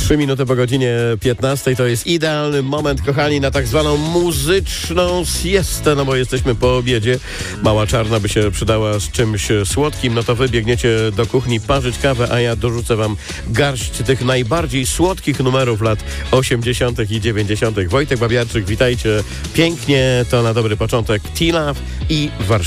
3 minuty po godzinie 15 to jest idealny moment, kochani, na tak zwaną muzyczną siestę, no bo jesteśmy po obiedzie. Mała czarna by się przydała z czymś słodkim, no to wy biegniecie do kuchni parzyć kawę, a ja dorzucę wam garść tych najbardziej słodkich numerów lat 80. i 90. Wojtek Babiarczyk, witajcie pięknie, to na dobry początek T-Love i Warszawa.